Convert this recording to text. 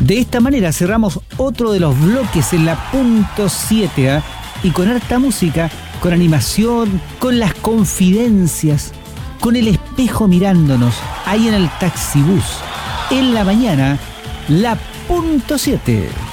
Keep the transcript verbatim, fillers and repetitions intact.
De esta manera cerramos otro de los bloques en la punto siete, ¿eh? Y con harta música, con animación, con las confidencias, con el espejo mirándonos, ahí en el taxibús, en la mañana, la punto siete.